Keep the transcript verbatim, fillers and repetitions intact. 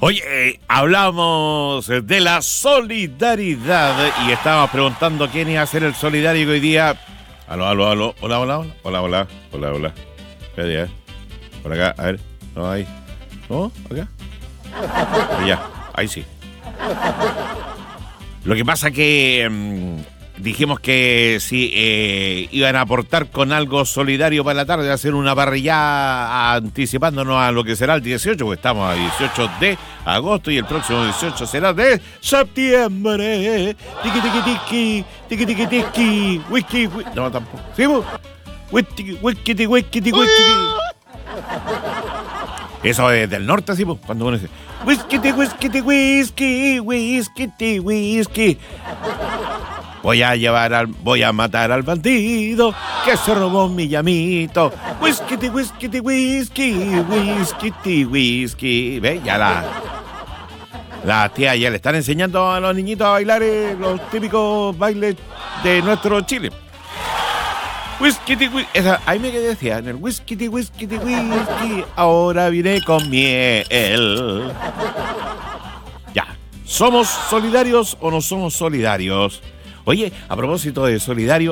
Oye, eh, hablamos de la solidaridad y estábamos preguntando quién iba a ser el solidario hoy día. Aló, aló, aló. Hola, hola, hola. Hola, hola. Hola, hola. Espérate, a ver. Por acá, a ver. No, ahí. ¿No? ¿Acá? Ya, ahí sí. Lo que pasa que mmm, dijimos que si eh, iban a aportar con algo solidario para la tarde, hacer una parrillada anticipándonos a lo que será el dieciocho, porque estamos a dieciocho de agosto y el próximo dieciocho será de septiembre. Tiki, tiki, tiki, tiki, tiki, tiki, whisky, whisky. No, tampoco. ¿Sí, vos? Whisky, whisky, whisky, whisky. Eso es del norte, ¿sí? Cuando uno dice whisky, whisky, whisky, whisky, whisky. Voy a llevar al, voy a matar al bandido que se robó mi llamito. Whisky, whisky, whisky, whisky, whisky. ¿Ve? Ya la, la tía ya le están enseñando a los niñitos a bailar eh, los típicos bailes de nuestro Chile. Whisky, whisky, esa, ahí me quedé, decía, en el whisky, whisky, whisky, ahora vine con miel. Ya, ¿somos solidarios o no somos solidarios? Oye, a propósito de solidario,